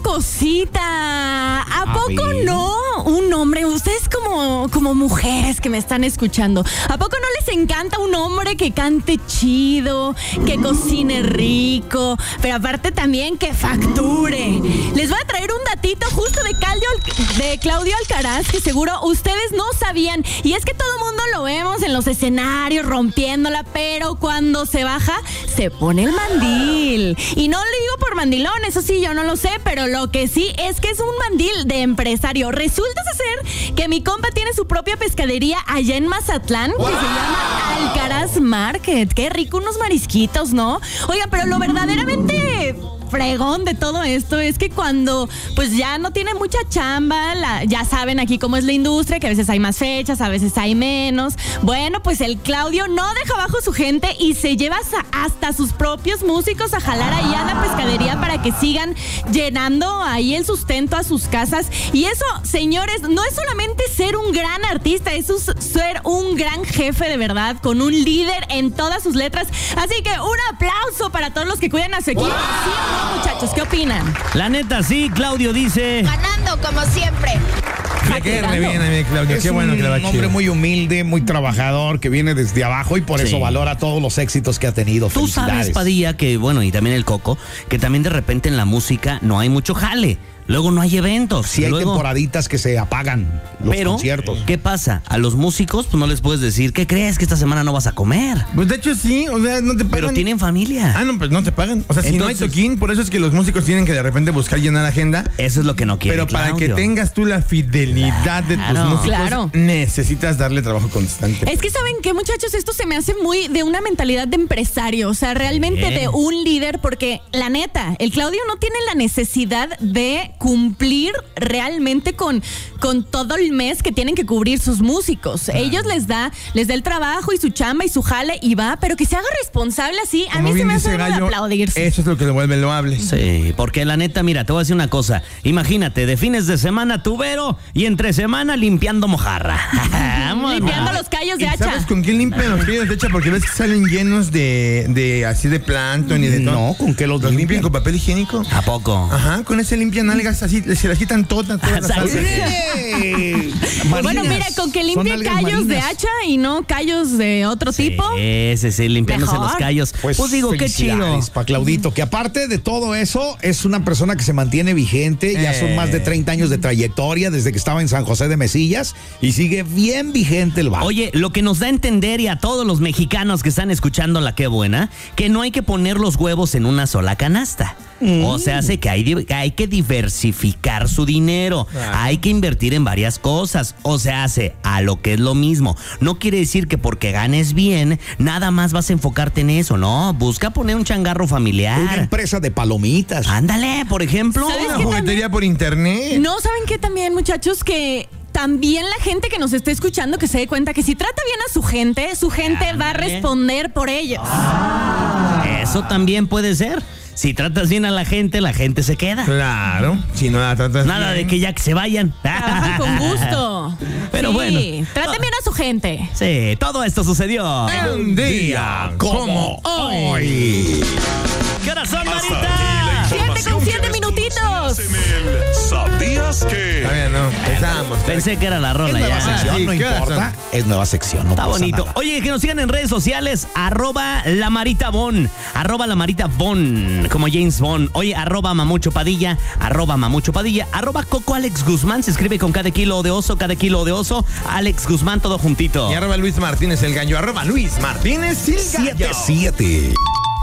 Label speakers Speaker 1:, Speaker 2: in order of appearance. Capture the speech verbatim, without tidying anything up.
Speaker 1: cosita. ¿A, ¿A poco ver? no? Un hombre, ustedes como, como mujeres que me están escuchando, ¿a poco no les encanta un hombre que cante chido, que cocine rico, pero aparte también que facture? Les voy a traer un datito justo de, Caldio, de Claudio Alcaraz que seguro ustedes no sabían. Y es que todo el mundo lo vemos en los escenarios rompiéndola, pero cuando se baja, se pone el mandil. Y no le digo por mandilón, eso sí, yo no lo sé, pero lo que sí es que es un mandil de empresario. Resulta ser que mi compa tiene su propia pescadería allá en Mazatlán, que wow. se llama Alcaraz Market. Qué rico unos marisquitos, ¿no? Oiga, pero lo verdaderamente fregón de todo esto es que cuando pues ya no tiene mucha chamba, la, ya saben aquí cómo es la industria, que a veces hay más fechas, a veces hay menos. Bueno, pues el Claudio no deja abajo su gente y se lleva hasta sus propios músicos a jalar ahí a la pescadería para que sigan llenando ahí el sustento a sus casas. Y eso, señores, no es solamente ser un gran artista, eso es ser un gran jefe de verdad, con un líder en todas sus letras. Así que un aplauso para todos los que cuidan a su equipo. ¿Sí o no, muchachos? ¿Qué opinan?
Speaker 2: La neta, sí, Claudio dice...
Speaker 3: ganando, como siempre.
Speaker 4: Me quedé re bien a mí, Claudio.
Speaker 5: Es
Speaker 4: Qué bueno que le va
Speaker 5: un
Speaker 4: chido.
Speaker 5: hombre muy humilde, muy trabajador, que viene desde abajo y por
Speaker 2: Sí.
Speaker 5: eso valora todos los éxitos que ha tenido.
Speaker 2: Tú sabes, Padilla, que bueno, y también el Coco, que también de repente en la música no hay mucho jale. Luego no hay eventos.
Speaker 5: Sí hay
Speaker 2: Luego,
Speaker 5: temporaditas que se apagan los
Speaker 2: pero,
Speaker 5: conciertos.
Speaker 2: ¿qué pasa? A los músicos pues no les puedes decir, ¿qué crees que esta semana no vas a comer?
Speaker 4: Pues de hecho sí, o sea, no te pagan.
Speaker 2: Pero tienen familia.
Speaker 4: Ah, no, pues no te pagan. O sea, si
Speaker 2: Entonces,
Speaker 4: no hay toquín, por eso es que los músicos tienen que de repente buscar llenar agenda.
Speaker 2: Eso es lo que no quiere
Speaker 4: Pero para
Speaker 2: Claudio.
Speaker 4: que tengas tú la fidelidad de tus
Speaker 2: Claro.
Speaker 4: músicos,
Speaker 1: Claro.
Speaker 4: necesitas darle trabajo constante.
Speaker 1: Es que saben qué, muchachos, esto se me hace muy de una mentalidad de empresario, o sea, realmente
Speaker 2: Bien.
Speaker 1: de un líder, porque la neta, el Claudio no tiene la necesidad de cumplir realmente con, con todo el mes que tienen que cubrir sus músicos. Ellos les da, les da el trabajo y su chamba y su jale y va, pero que se haga responsable así, a
Speaker 4: Como
Speaker 1: mí se
Speaker 4: bien
Speaker 1: me hace
Speaker 4: dice
Speaker 1: de
Speaker 4: Gallo,
Speaker 1: aplaudirse.
Speaker 4: eso es lo que le vuelve loable.
Speaker 2: Sí, porque la neta, mira, te voy a decir una cosa. Imagínate, de fines de semana tubero y entre semana limpiando mojarra. Vámonos.
Speaker 1: Limpiando los callos de
Speaker 4: ¿Y
Speaker 1: hacha.
Speaker 4: ¿Sabes con quién limpian los callos de hacha? Porque ves que salen llenos de, de así de plancton y de todo.
Speaker 5: No, ¿con qué los
Speaker 4: ¿Los limpian
Speaker 5: limpian?
Speaker 4: con papel higiénico?
Speaker 2: ¿A poco?
Speaker 4: Ajá, con ese limpian algas así, se las quitan todas, todas las
Speaker 2: ¿Sabes?
Speaker 4: algas.
Speaker 1: Bueno, mira, con que limpie
Speaker 5: algas
Speaker 1: callos de
Speaker 5: marinas.
Speaker 1: hacha y no callos de otro tipo.
Speaker 2: Sí, sí, sí, limpiándose
Speaker 1: Mejor.
Speaker 2: los callos. Pues, digo, qué chido.
Speaker 5: Para Claudito, que aparte de todo eso, es una persona que se mantiene vigente. Ya son
Speaker 4: Eh.
Speaker 5: más de treinta años de trayectoria desde que estaba en San José de Mesillas y sigue bien vigente el vato.
Speaker 2: Oye, lo que nos da a entender y a todos los mexicanos que están escuchando la Qué Buena, que no hay que poner los huevos en una sola canasta. Mm. O sea, hace que hay, di- hay que diversificar su dinero. Ah. Hay que invertir en varias cosas. O sea, hace a lo que es lo mismo. No quiere decir que porque ganes bien, nada más vas a enfocarte en eso, ¿no? Busca poner un changarro
Speaker 5: Una
Speaker 2: familiar.
Speaker 5: empresa de palomitas.
Speaker 2: Ándale, por ejemplo.
Speaker 1: ¿Sabes
Speaker 4: Una
Speaker 1: qué
Speaker 4: juguetería por internet.
Speaker 1: No, ¿saben qué también, muchachos? Que también la gente que nos esté escuchando que se dé cuenta que si trata bien a su gente, su gente va a
Speaker 2: Ándale.
Speaker 1: responder por ellos.
Speaker 2: Eso también puede ser. Si tratas bien a la gente, la gente se queda.
Speaker 4: Claro, si no la tratas
Speaker 2: Nada
Speaker 4: bien.
Speaker 2: de que ya que se vayan.
Speaker 1: Trabajan con gusto.
Speaker 2: Pero
Speaker 1: Sí,
Speaker 2: bueno.
Speaker 1: traten bien a su gente.
Speaker 2: Sí, todo esto sucedió.
Speaker 4: Un día como hoy.
Speaker 2: ¿Qué hora son,
Speaker 6: Hasta aquí
Speaker 2: Marita?
Speaker 6: la
Speaker 1: Siete
Speaker 6: información
Speaker 1: con siete
Speaker 6: que
Speaker 1: minutitos.
Speaker 6: desconocías en el ¿Sabías que?
Speaker 4: Todavía no, empezamos.
Speaker 2: Pensé que era la
Speaker 5: Es
Speaker 2: rola
Speaker 5: nueva
Speaker 2: ya.
Speaker 5: sección,
Speaker 4: Sí,
Speaker 5: no
Speaker 4: ¿qué
Speaker 5: importa.
Speaker 4: razón?
Speaker 5: Es nueva sección, no
Speaker 2: Está
Speaker 5: pasa
Speaker 2: bonito.
Speaker 5: nada.
Speaker 2: Oye, que nos sigan en redes sociales, arroba la Marita Bon, arroba la Marita Bon, como James Bond. Oye, arroba Mamucho Padilla, arroba Mamucho Padilla, arroba Coco Alex Guzmán, se escribe con cada kilo de oso, cada kilo de oso, Alex Guzmán, todo juntito.
Speaker 4: Y arroba Luis Martínez el gallo, arroba Luis Martínez el gallo.
Speaker 5: siete siete